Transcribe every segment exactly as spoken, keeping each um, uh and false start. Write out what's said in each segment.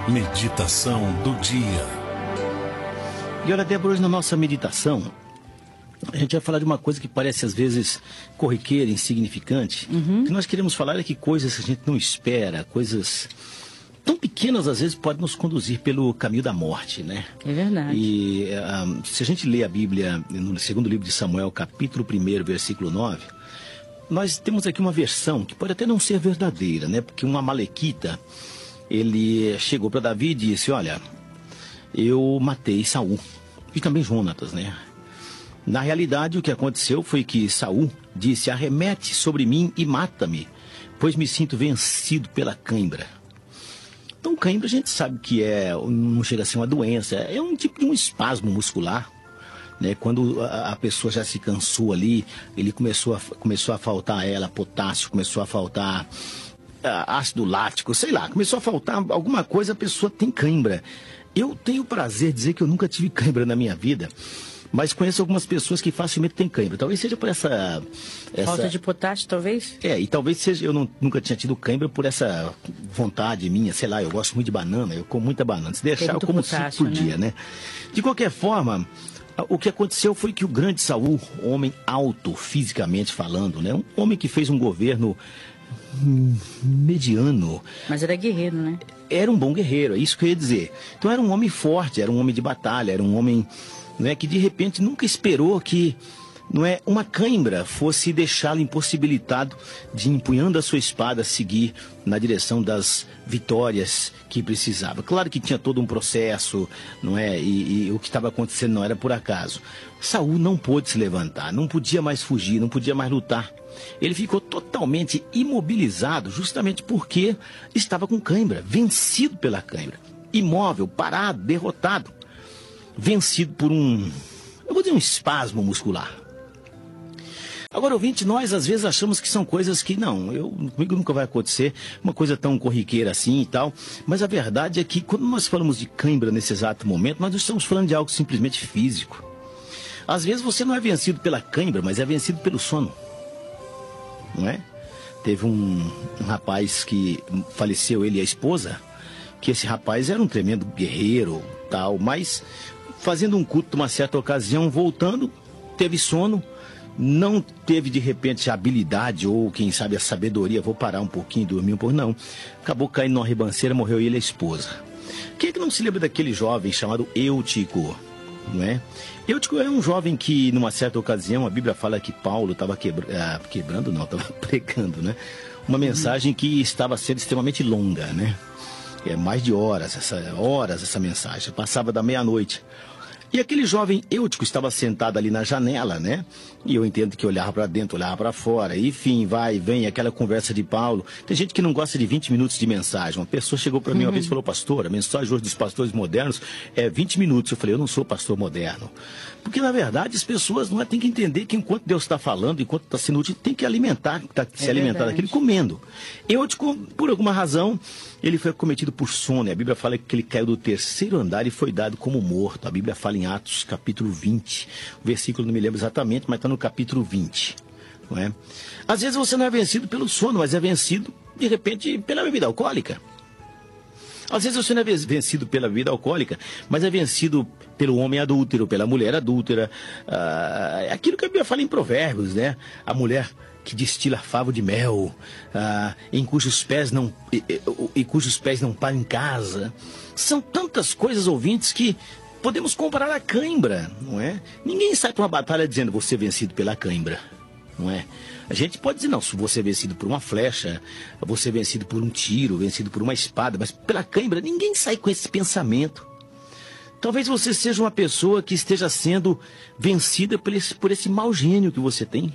Meditação do dia. E olha, Débora, hoje na nossa meditação, a gente vai falar de uma coisa que parece às vezes corriqueira, insignificante. Uhum. O que nós queremos falar é que coisas que a gente não espera, coisas tão pequenas às vezes podem nos conduzir pelo caminho da morte, né? É verdade. E um, se a gente lê a Bíblia no segundo livro de Samuel, capítulo um, versículo nove, nós temos aqui uma versão que pode até não ser verdadeira, né? Porque um amalequita, ele chegou para Davi e disse: olha, eu matei Saul e também Jonatas, né? Na realidade, o que aconteceu foi que Saul disse: arremete sobre mim e mata-me, pois me sinto vencido pela cãibra. Então, cãibra a gente sabe que é, não chega a ser uma doença, é um tipo de um espasmo muscular, né? Quando a, a pessoa já se cansou ali, ele começou a, começou a faltar a ela potássio, começou a faltar ácido lático, sei lá, começou a faltar alguma coisa, a pessoa tem cãibra. Eu tenho o prazer de dizer que eu nunca tive cãibra na minha vida, mas conheço algumas pessoas que facilmente têm cãibra. Talvez seja por essa... essa... Falta de potássio, talvez? É, e talvez seja, eu não, nunca tinha tido cãibra por essa vontade minha, sei lá, eu gosto muito de banana, eu como muita banana. Se deixar, eu como cinco por dia, né? De qualquer forma, o que aconteceu foi que o grande Saul, homem alto, fisicamente falando, né? Um homem que fez um governo mediano. Mas era guerreiro, né? Era um bom guerreiro, é isso que eu ia dizer. Então era um homem forte, era um homem de batalha, era um homem, não é, que de repente nunca esperou que, não é, uma cãibra fosse deixá-lo impossibilitado de, empunhando a sua espada, seguir na direção das vitórias que precisava. Claro que tinha todo um processo, não é? E, e o que estava acontecendo não era por acaso. Saul não pôde se levantar, não podia mais fugir, não podia mais lutar. Ele ficou totalmente imobilizado, justamente porque estava com cãibra, vencido pela cãibra, imóvel, parado, derrotado, vencido por um, eu vou dizer, um espasmo muscular. Agora, ouvinte, nós às vezes achamos que são coisas que não, eu, comigo nunca vai acontecer, uma coisa tão corriqueira assim e tal, mas a verdade é que quando nós falamos de cãibra nesse exato momento, nós não estamos falando de algo simplesmente físico. Às vezes você não é vencido pela cãibra, mas é vencido pelo sono. Não é? Teve um, um rapaz que faleceu, ele e a esposa, que esse rapaz era um tremendo guerreiro, tal, mas fazendo um culto numa certa ocasião, voltando, teve sono, não teve de repente a habilidade ou quem sabe a sabedoria, vou parar um pouquinho, dormir um pouco, não. Acabou caindo numa ribanceira, morreu ele e a esposa. Quem é que não se lembra daquele jovem chamado Eutico? Não é? Eutico é um jovem que, numa certa ocasião, a Bíblia fala que Paulo estava quebra... ah, quebrando, não, estava pregando, né? Uma mensagem que estava sendo extremamente longa, né? É, mais de horas, essa, horas essa mensagem, passava da meia-noite. E aquele jovem Eutico estava sentado ali na janela, né? E eu entendo que olhava para dentro, olhava para fora. Enfim, vai, vem, aquela conversa de Paulo. Tem gente que não gosta de vinte minutos de mensagem. Uma pessoa chegou para mim uma vez e falou: pastor, a mensagem hoje dos pastores modernos é vinte minutos. Eu falei: eu não sou pastor moderno. Porque, na verdade, as pessoas não é, têm que entender que enquanto Deus está falando, enquanto está sendo útil, tem que alimentar, tá, se é alimentar verdade. daquele comendo. Eutico, por alguma razão, ele foi acometido por sono. A Bíblia fala que ele caiu do terceiro andar e foi dado como morto. A Bíblia fala em Atos, capítulo vinte. O versículo não me lembro exatamente, mas está no capítulo vinte. Não é? Às vezes você não é vencido pelo sono, mas é vencido, de repente, pela bebida alcoólica. Às vezes você não é vencido pela bebida alcoólica, mas é vencido pelo homem adúltero, pela mulher adúltera. Ah, aquilo que a Bíblia fala em Provérbios, né? A mulher que destila favo de mel, ah, em cujos pés não, e, e, e cujos pés não param em casa. São tantas coisas, ouvintes, que podemos comparar a cãibra, não é? Ninguém sai para uma batalha dizendo: você é vencido pela cãibra, não é? A gente pode dizer: não, se você é vencido por uma flecha, você é vencido por um tiro, vencido por uma espada, mas pela cãibra ninguém sai com esse pensamento. Talvez você seja uma pessoa que esteja sendo vencida por esse, por esse mau gênio que você tem.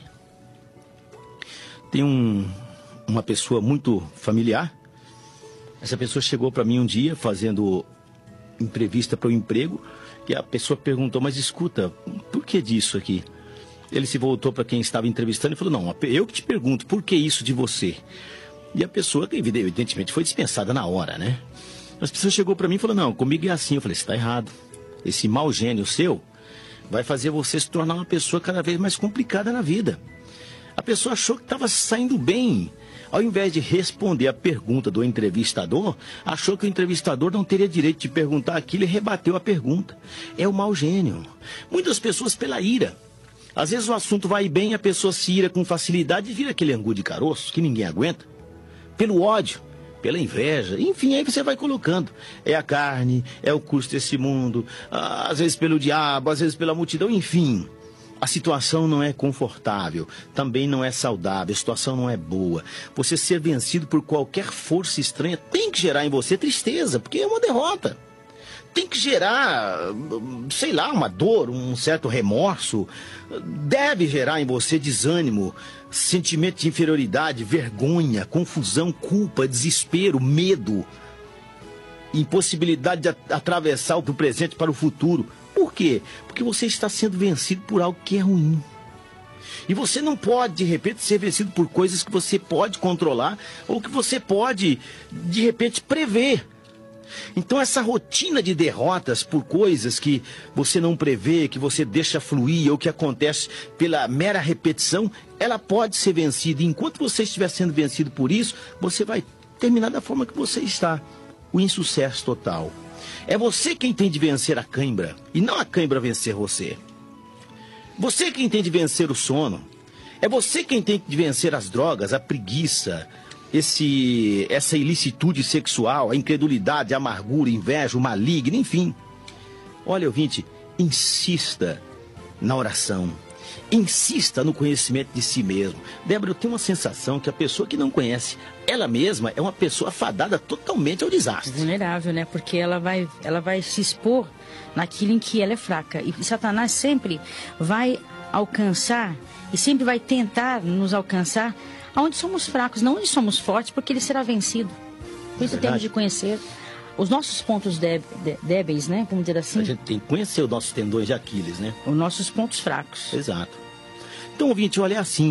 Tem um, uma pessoa muito familiar. Essa pessoa chegou para mim um dia fazendo entrevista para o emprego, e a pessoa perguntou: mas escuta, por que disso aqui? Ele se voltou para quem estava entrevistando e falou: não, eu que te pergunto, por que isso de você? E a pessoa, evidentemente, foi dispensada na hora, né? As pessoas chegou para mim e falou: não, comigo é assim. Eu falei: você está errado. Esse mau gênio seu vai fazer você se tornar uma pessoa cada vez mais complicada na vida. A pessoa achou que estava saindo bem. ao invés de responder a pergunta do entrevistador, achou que o entrevistador não teria direito de perguntar aquilo e rebateu a pergunta. É o mau gênio. Muitas pessoas pela ira. Às vezes o assunto vai bem, a pessoa se ira com facilidade e vira aquele angu de caroço que ninguém aguenta. Pelo ódio, pela inveja, enfim, aí você vai colocando. É a carne, é o curso desse mundo, às vezes pelo diabo, às vezes pela multidão, enfim. A situação não é confortável, também não é saudável, a situação não é boa. Você ser vencido por qualquer força estranha tem que gerar em você tristeza, porque é uma derrota. Tem que gerar, sei lá, uma dor, um certo remorso. Deve gerar em você desânimo, sentimento de inferioridade, vergonha, confusão, culpa, desespero, medo. Impossibilidade de atravessar do presente para o futuro. Por quê? Porque você está sendo vencido por algo que é ruim. E você não pode, de repente, ser vencido por coisas que você pode controlar ou que você pode, de repente, prever. Então essa rotina de derrotas por coisas que você não prevê, que você deixa fluir ou que acontece pela mera repetição, ela pode ser vencida. E enquanto você estiver sendo vencido por isso, você vai terminar da forma que você está. O insucesso total. É você quem tem de vencer a cãibra e não a cãibra vencer você. Você quem tem de vencer o sono. É você quem tem de vencer as drogas, a preguiça, esse, essa ilicitude sexual, a incredulidade, a amargura, a inveja, o maligno, enfim. Olha, ouvinte, insista na oração. Insista no conhecimento de si mesmo. Débora, eu tenho uma sensação que a pessoa que não conhece ela mesma é uma pessoa fadada totalmente ao desastre. Vulnerável, né? Porque ela vai, ela vai se expor naquilo em que ela é fraca. E Satanás sempre vai alcançar e sempre vai tentar nos alcançar onde somos fracos, não onde somos fortes, porque ele será vencido. Por isso temos de conhecer os nossos pontos dé- dé- débeis, né? Vamos dizer assim. A gente tem que conhecer os nossos tendões de Aquiles, né? Os nossos pontos fracos. Exato. Então, ouvinte, olha, é assim.